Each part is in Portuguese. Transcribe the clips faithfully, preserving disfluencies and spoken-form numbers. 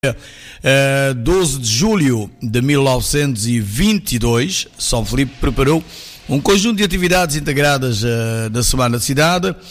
Uh, doze de julho de mil novecentos e vinte e dois, São Filipe preparou um conjunto de atividades integradas uh, da Semana da Cidade, uh,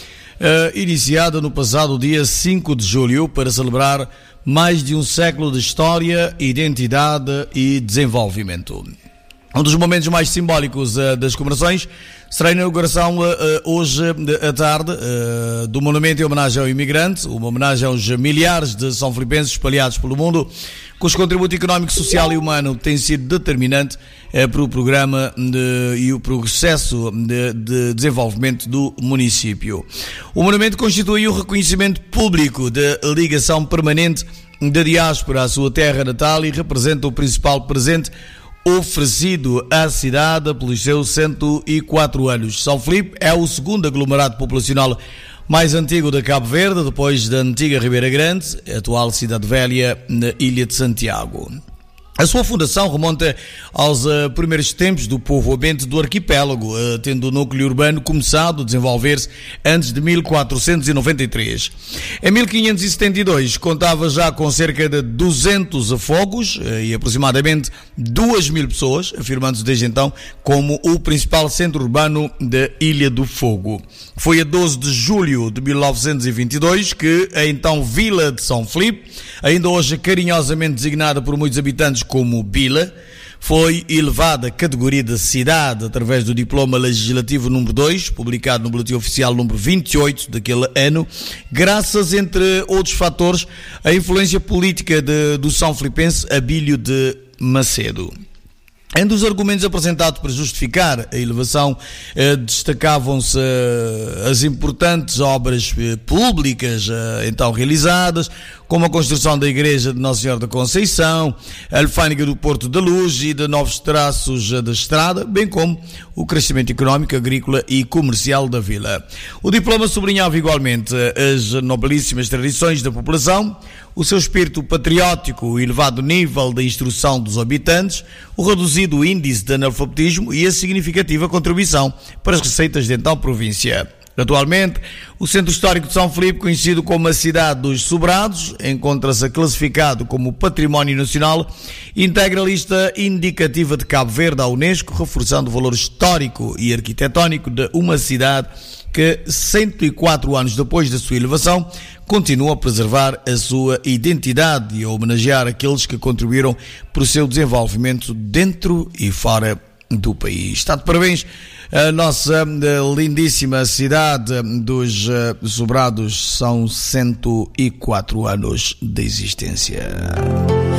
iniciada no passado dia cinco de julho, para celebrar mais de um século de história, identidade e desenvolvimento. Um dos momentos mais simbólicos uh, das comemorações será a inauguração uh, hoje à tarde uh, do monumento em homenagem ao imigrante, uma homenagem aos milhares de são filipenses espalhados pelo mundo, cujo contributo económico, social e humano tem sido determinante uh, para o programa de, e o processo de, de desenvolvimento do município. O monumento constitui um reconhecimento público de ligação permanente da diáspora à sua terra natal e representa o principal presente oferecido à cidade pelos seus cento e quatro anos. São Filipe é o segundo aglomerado populacional mais antigo de Cabo Verde, depois da antiga Ribeira Grande, atual Cidade Velha, na Ilha de Santiago. A sua fundação remonta aos uh, primeiros tempos do povoamento do arquipélago, uh, tendo o núcleo urbano começado a desenvolver-se antes de mil quatrocentos e noventa e três. Em mil quinhentos e setenta e dois contava já com cerca de duzentos afogos uh, e aproximadamente duas mil pessoas, afirmando-se desde então como o principal centro urbano da Ilha do Fogo. Foi a doze de julho de mil novecentos e vinte e dois que a então Vila de São Filipe, ainda hoje carinhosamente designada por muitos habitantes como Bila, foi elevada à categoria de cidade através do diploma legislativo número dois, publicado no boletim oficial número vinte e oito daquele ano, graças, entre outros fatores, à influência política de, do São Filipense Abílio de Macedo. Entre os argumentos apresentados para justificar a elevação, eh, destacavam-se eh, as importantes obras eh, públicas eh, então realizadas, como a construção da Igreja de Nossa Senhora da Conceição, a alfândega do Porto da Luz e de novos traços eh, da estrada, bem como o crescimento económico, agrícola e comercial da vila. O diploma sublinhava igualmente as nobilíssimas tradições da população, o seu espírito patriótico, o elevado nível de instrução dos habitantes, o reduzido índice de analfabetismo e a significativa contribuição para as receitas da então província. Atualmente, o Centro Histórico de São Filipe, conhecido como a Cidade dos Sobrados, encontra-se classificado como Património Nacional, integra a lista indicativa de Cabo Verde à Unesco, reforçando o valor histórico e arquitetónico de uma cidade que, cento e quatro anos depois da sua elevação, continua a preservar a sua identidade e a homenagear aqueles que contribuíram para o seu desenvolvimento dentro e fora do país. Está de parabéns a nossa lindíssima cidade dos Sobrados, são cento e quatro anos de existência.